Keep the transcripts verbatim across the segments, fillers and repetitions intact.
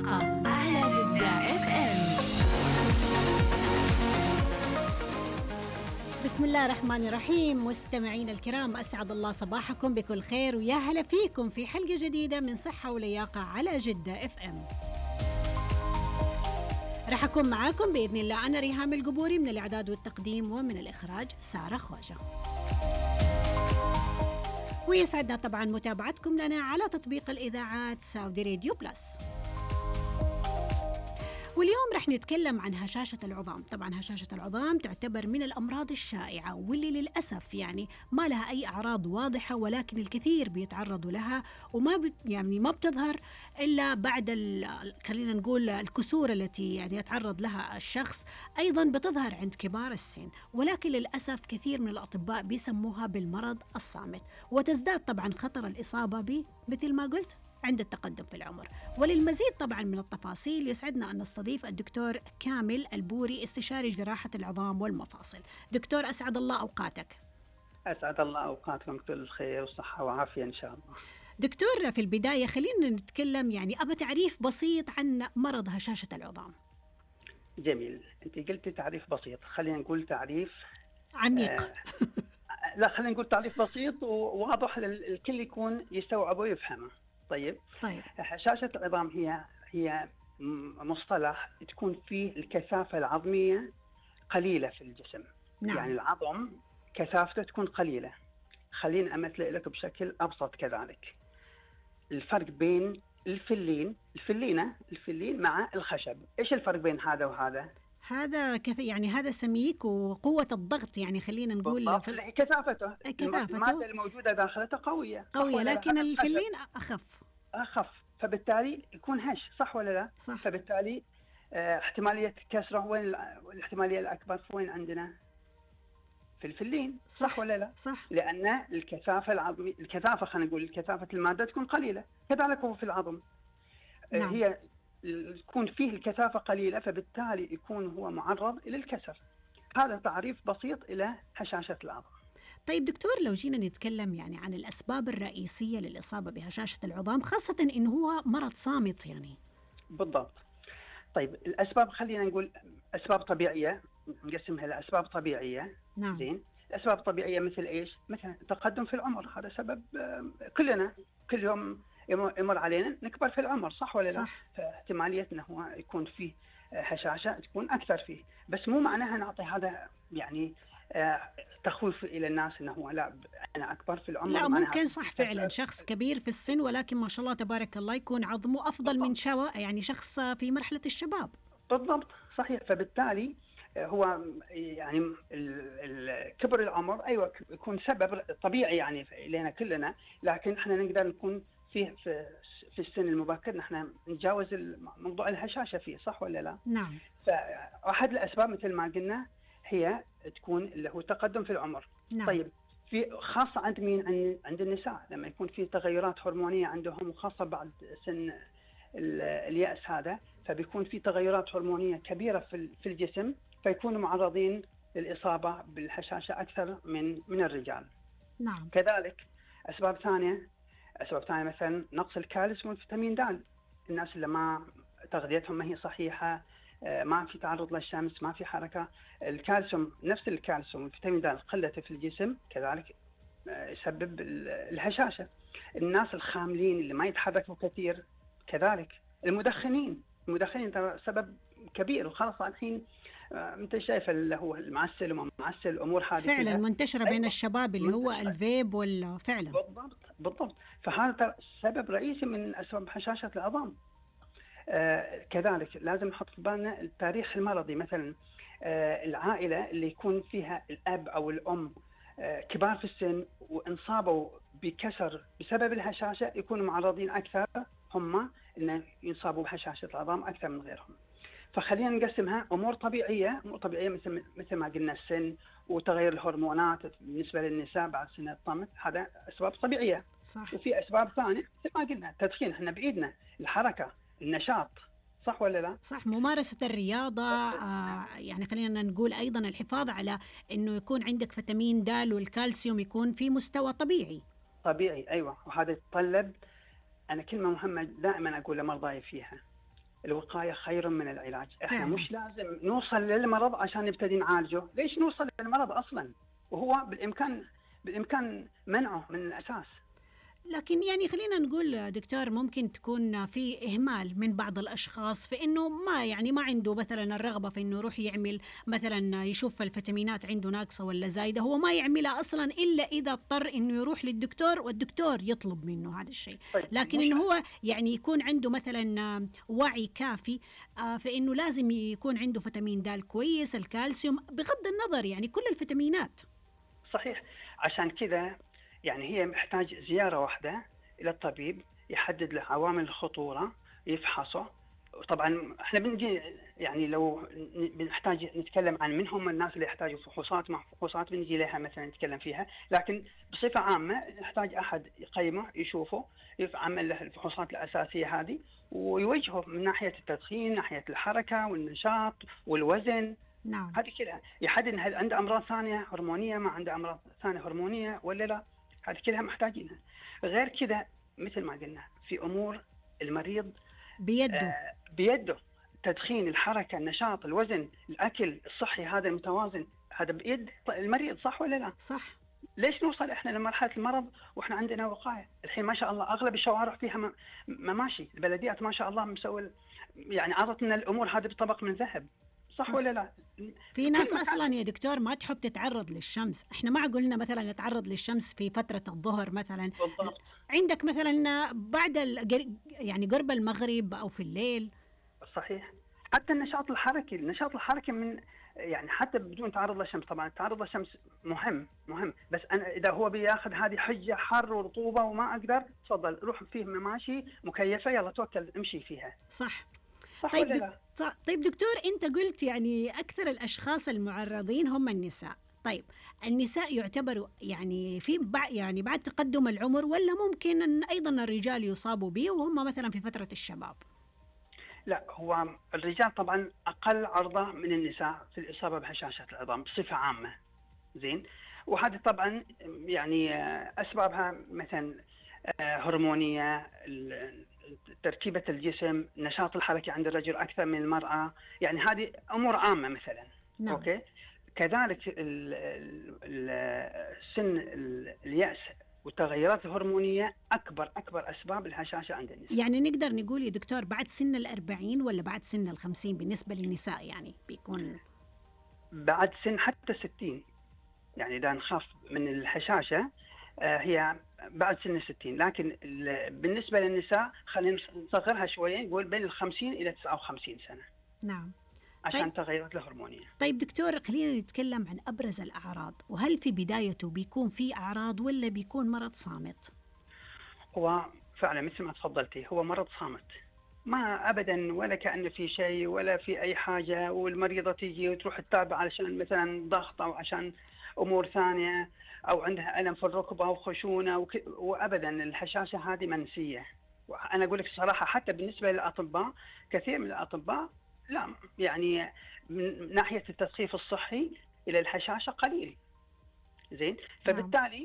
الطاقة على جدة اف ام. بسم الله الرحمن الرحيم. مستمعين الكرام، أسعد الله صباحكم بكل خير ويا هلا فيكم في حلقة جديدة من صحة ولياقة على جدة اف ام. رح أكون معاكم بإذن الله أنا ريهام القبوري، من الإعداد والتقديم ومن الإخراج سارة خواجة. ويسعدنا طبعا متابعتكم لنا على تطبيق الإذاعات سعودي راديو بلس. واليوم رح نتكلم عن هشاشة العظام. طبعا هشاشة العظام تعتبر من الأمراض الشائعة واللي للأسف يعني ما لها أي أعراض واضحة، ولكن الكثير بيتعرضوا لها وما بت يعني ما بتظهر إلا بعد خلينا نقول الكسور التي يعني يتعرض لها الشخص. أيضا بتظهر عند كبار السن، ولكن للأسف كثير من الأطباء بيسموها بالمرض الصامت، وتزداد طبعا خطر الإصابة به مثل ما قلت عند التقدم في العمر. وللمزيد طبعا من التفاصيل يسعدنا أن نستضيف الدكتور كامل البوري، استشاري جراحة العظام والمفاصل. دكتور أسعد الله أوقاتك. أسعد الله أوقاتكم كل خير وصحة وعافية إن شاء الله. دكتور، في البداية خلينا نتكلم يعني أبى تعريف بسيط عن مرض هشاشة العظام. جميل، أنت قلتي تعريف بسيط، خلينا نقول تعريف عميق. آه لا خلينا نقول تعريف بسيط وواضح للكل يكون يستوعبه ويفهمه. طيب. طيب. هشاشة العظام هي هي مصطلح تكون فيه الكثافة العظمية قليلة في الجسم. نعم. يعني العظم كثافته تكون قليلة. خلينا أمثل لك بشكل أبسط كذلك. الفرق بين الفلين الفلينة الفلين مع الخشب، إيش الفرق بين هذا وهذا؟ هذا كث... يعني هذا سميك وقوة الضغط، يعني خلينا نقول في... كثافته كثافته المادة الموجودة داخلته قوية قوية، لكن الفلين أخف أخف فبالتالي يكون هش، صح ولا لا؟ صح. فبالتالي اه احتمالية كسره وين الاحتمالية الأكبر وين عندنا؟ في الفلين، صح, صح ولا لا؟ صح. لأن الكثافة العظمية الكثافة خلينا نقول الكثافة المادة تكون قليلة، كذلك هو في العظم. نعم. هي يكون فيه الكثافة قليلة فبالتالي يكون هو معرض إلى الكسر. هذا تعريف بسيط إلى هشاشة العظم. طيب دكتور، لو جينا نتكلم يعني عن الأسباب الرئيسية للإصابة بهشاشة العظام، خاصة إنه هو مرض صامت يعني. بالضبط. طيب الأسباب خلينا نقول أسباب طبيعية، نقسمها لأسباب طبيعية. نعم. زين. أسباب طبيعية مثل إيش؟ مثلا تقدم في العمر، هذا سبب كلنا كل يوم يمر علينا نكبر في العمر، صح ولا لا؟ صح. فاحتمالية أنه هو يكون فيه هشاشة تكون أكثر فيه، بس مو معناها نعطي هذا يعني تخويف إلى الناس أنه لا أنا أكبر في العمر. لا ممكن صح فعلا شخص كبير في السن ولكن ما شاء الله تبارك الله يكون عظمه أفضل بالضبط. من شو يعني شخص في مرحلة الشباب. بالضبط صحيح. فبالتالي هو يعني كبر العمر أيوة يكون سبب طبيعي يعني لنا كلنا، لكن احنا نقدر نكون فيه في في السن المبكر نحن نتجاوز موضوع الهشاشة فيه، صح ولا لا؟ نعم. فأحد الأسباب مثل ما قلنا هي تكون اللي هو تقدم في العمر. نعم. طيب في خاصة عند مين؟ عند النساء لما يكون في تغيرات هرمونية عندهم، وخاصة بعد سن اليأس هذا، فبيكون في تغيرات هرمونية كبيرة في في الجسم، فيكونوا معرضين للإصابة بالهشاشة أكثر من من الرجال. نعم. كذلك أسباب ثانية أسباب ثانية مثلا نقص الكالسيوم والفيتامين د. الناس اللي ما تغذيتهم ما هي صحيحة، ما في تعرض للشمس، ما في حركة، الكالسيوم نفس الكالسيوم والفيتامين د قلته في الجسم كذلك يسبب الهشاشة. الناس الخاملين اللي ما يتحركوا كثير كذلك. المدخنين المدخنين ترى سبب كبير، وخاصة الحين انت شايف اللي هو المعسل وما معسل الامور هذه فعلا منتشره بين أيوة. الشباب اللي هو الفيب ولا فعلا. بالضبط بالضبط. فهذا سبب رئيسي من اسباب هشاشة العظام. آه كذلك لازم نحط في بالنا التاريخ المرضي. مثلا آه العائله اللي يكون فيها الاب او الام آه كبار في السن وانصابوا بكسر بسبب الهشاشه، يكونوا معرضين اكثر هم ان ينصابوا بهشاشه العظام اكثر من غيرهم. فخلينا نقسمها امور طبيعيه، امور طبيعيه مثل مثل ما قلنا السن وتغير الهرمونات بالنسبه للنساء بعد سن الطمث، هذا اسباب طبيعيه. صح. وفي اسباب ثانيه مثل ما قلنا التدخين، احنا بايدنا الحركه، النشاط، صح ولا لا؟ صح. ممارسه الرياضه، آه يعني خلينا نقول ايضا الحفاظ على انه يكون عندك فيتامين د والكالسيوم يكون في مستوى طبيعي. طبيعي ايوه. وهذا يتطلب، انا كلمه مهمه دائما اقول لمرضاي فيها، الوقايه خير من العلاج. احنا فعلا. مش لازم نوصل للمرض عشان نبتدي نعالجه، ليش نوصل للمرض اصلا وهو بالامكان بالامكان منعه من الاساس. لكن يعني خلينا نقول دكتور، ممكن تكون في إهمال من بعض الأشخاص في إنه ما يعني ما عنده مثلا الرغبة في إنه يروح يعمل مثلا يشوف الفيتامينات عنده ناقصة ولا زايدة، هو ما يعملها أصلا إلا إذا اضطر إنه يروح للدكتور والدكتور يطلب منه هذا الشيء. طيب لكن مش إنه هو يعني يكون عنده مثلا وعي كافي آه، في إنه لازم يكون عنده فيتامين د كويس، الكالسيوم، بغض النظر يعني كل الفيتامينات. صحيح. عشان كذا يعني هي محتاج زيارة واحدة إلى الطبيب يحدد له عوامل الخطورة، يفحصه. طبعا احنا بنجي يعني لو بنحتاج نتكلم عن من هم الناس اللي يحتاجوا فحوصات، مع فحوصات بنجي لها مثلا نتكلم فيها، لكن بصفة عامة نحتاج أحد يقيمه يشوفه يعمل له الفحوصات الأساسية هذه ويوجهه من ناحية التدخين، ناحية الحركة والنشاط والوزن. نعم. هذه كلها يحدد هل عنده أمراض ثانية هرمونية، ما عنده أمراض ثانية هرمونية ولا لا. هذه كلها محتاجينها. غير كذا مثل ما قلنا في أمور المريض بيده. آه بيده، تدخين، الحركة، النشاط، الوزن، الأكل الصحي هذا المتوازن، هذا بيد المريض، صح ولا لا؟ صح. ليش نوصل إحنا لمرحلة المرض وإحنا عندنا وقاية؟ الحين ما شاء الله أغلب الشوارع فيها مماشي، البلديات ما شاء الله مسوي يعني عرضت لنا الأمور هذه بطبق من ذهب، صح, صح ولا لا؟ في ناس أصلا يا دكتور ما تحب تتعرض للشمس. إحنا ما قلنا مثلا نتعرض للشمس في فترة الظهر مثلا. بالضبط. عندك مثلا بعد يعني قرب المغرب أو في الليل. صحيح. حتى النشاط الحركي، النشاط الحركي من يعني حتى بدون تعرض للشمس، طبعا التعرض للشمس مهم مهم، بس أنا إذا هو بياخذ هذه حجة حر ورطوبة وما أقدر، تفضل روح فيه مماشي مكيفة، يلا توكل امشي فيها. صح. صح طيب ولا دك... لا؟ طيب دكتور، أنت قلت يعني أكثر الأشخاص المعرضين هم النساء. طيب النساء يعتبروا يعني في بعد يعني بعد تقدم العمر، ولا ممكن أن أيضا الرجال يصابوا به وهم مثلا في فترة الشباب؟ لا، هو الرجال طبعا أقل عرضة من النساء في الإصابة بهشاشة العظام بصفة عامة. زين. وهذه طبعا يعني أسبابها مثلا هرمونية، تركيبة الجسم، نشاط الحركي عند الرجل أكثر من المرأة، يعني هذه أمور عامة مثلا. نعم. أوكي. كذلك سن اليأس والتغيرات الهرمونية أكبر أكبر أسباب الهشاشة عند النساء. يعني نقدر نقول يا دكتور بعد سن الأربعين ولا بعد سن الخمسين بالنسبة للنساء يعني بيكون؟ بعد سن حتى ستين، يعني إذا نخاف من الهشاشة هي بعد سن الستين، لكن بالنسبة للنساء خلينا نصغرها شوية، نقول بين الخمسين إلى تسعة وخمسين سنة. نعم. عشان طيب. تغيرات الهرمونية. طيب دكتور، خلينا نتكلم عن أبرز الأعراض، وهل في بدايته بيكون في أعراض ولا بيكون مرض صامت؟ هو فعلا مثل ما تفضلتي هو مرض صامت، ما أبدا ولا كأنه في شيء ولا في أي حاجة، والمريضة تيجي وتروح تتابع علشان مثلا ضغط أو عشان أمور ثانية أو عندها ألم في الركبة أو خشونة وك... وأبدا الهشاشة هذه منسية. وأنا أقول لك الصراحة حتى بالنسبة للأطباء، كثير من الأطباء لا يعني من ناحية التثقيف الصحي إلى الهشاشة قليل. زين. فبالتالي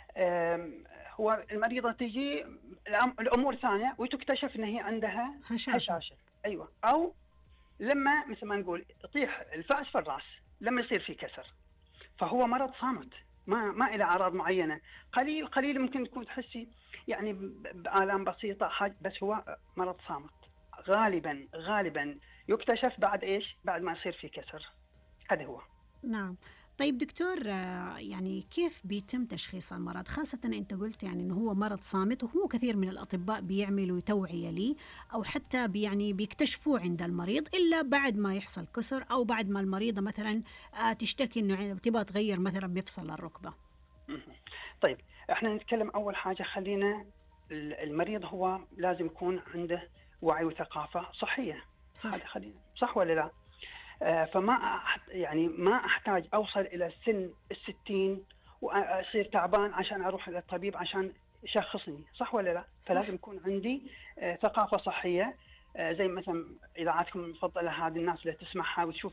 هو المريضة تيجي الأمور ثانية وتكتشف إن هي عندها هشاشة. هشاشة. أيوة. أو لما مثل ما نقول يطيح الفأس في الرأس لما يصير في كسر، فهو مرض صامت ما ما إلى أعراض معينة، قليل قليل ممكن تكون تحسي يعني بآلام بسيطة حاجة، بس هو مرض صامت غالبا غالبا يكتشف بعد إيش؟ بعد ما يصير في كسر. هذا هو. نعم. طيب دكتور، يعني كيف بيتم تشخيص المرض؟ خاصة أنت قلت يعني أنه هو مرض صامت، وهو كثير من الأطباء بيعملوا توعية لي أو حتى بي يعني بيكتشفوه عند المريض إلا بعد ما يحصل كسر أو بعد ما المريضة مثلا تشتكي أنه تبغى تغير مثلا مفصل الركبة. طيب احنا نتكلم أول حاجة، خلينا المريض هو لازم يكون عنده وعي وثقافة صحية. صح. هذا خلينا صح ولا لا؟ فما يعني ما أحتاج أوصل إلى سن الستين وأصير تعبان عشان أروح للطبيب عشان يشخصني، صح ولا لا؟ صح. فلازم يكون عندي ثقافة صحية، زي مثلا إذاعاتكم المفضلة هذه الناس اللي تسمعها وتشوف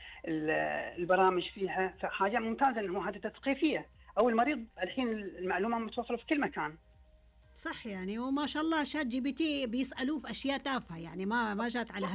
البرامج فيها، فحاجة ممتازة إنه هذه تثقيفية. أو المريض الحين المعلومة متوفرة في كل مكان. صح. يعني وما شاء الله شات جي بي تي بيسألوه في أشياء تافهة، يعني ما ما جات على